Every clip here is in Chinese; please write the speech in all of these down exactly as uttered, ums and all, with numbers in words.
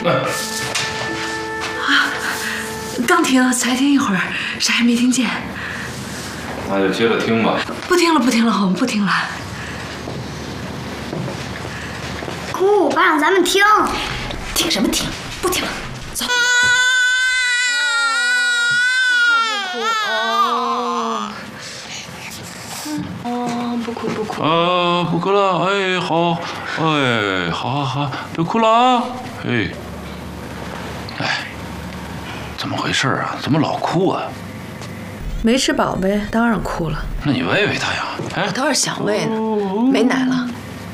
啊，刚听，才听一会儿，啥也没听见。 那就接着听吧。 不听了，不听了，我们不听了。 姑，爸让咱们听。 听什么听？不听了，走。不哭哦。哦，不哭不哭。 呃，不哭了，哎，好，哎，好好好，别哭了啊，哎，哎，怎么回事啊？怎么老哭啊？ 没吃饱呗，当然哭了。 那你喂喂他呀。哎， 我倒是想喂呢，没奶了。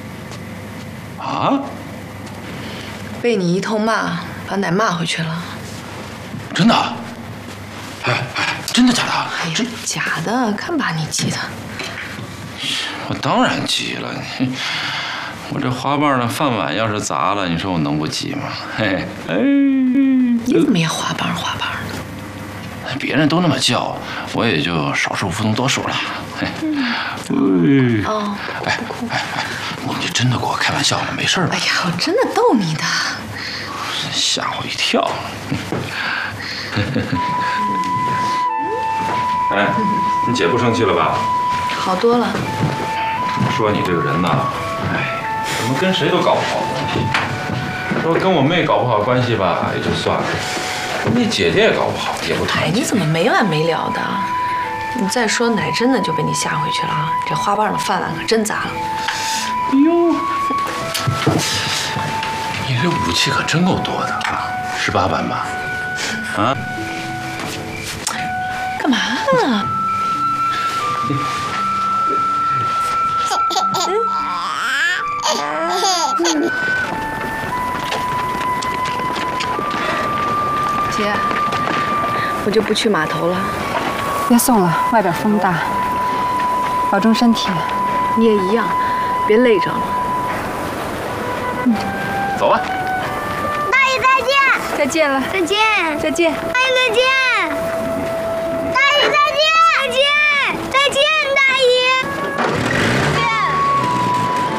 啊？ 被你一通骂，把奶骂回去了。 真的？哎哎，真的假的？ 哎呀，假的，看把你急的。 我当然急了，我这花瓣的饭碗要是砸了，你说我能不急吗？嘿，哎， 你怎么也花瓣花瓣的？ 别人都那么叫，我也就少数服从多数了。嘿， 嗯、哦， 哎哎哎，你真的跟我开玩笑吗？没事吧？ 哎呀，我真的逗你的， 吓我一跳。哎，你姐不生气了吧？ 好多了。 说你这个人呐，哎，怎么跟谁都搞不好关系？说跟我妹搞不好关系吧，也就算了。跟你姐姐也搞不好，也不团结。 哎，你怎么没完没了的？你再说奶真的就被你吓回去了啊！这花瓣的饭碗可真砸了。 哎呦，你这武器可真够多的啊！十八般吧？啊？ 干嘛呢？姐，我就不去码头了。 别送了，外边风大，保重身体。 你也一样，别累着了。 嗯，走吧。 大爷再见。 再见了。 再见。 再见。 大爷再见。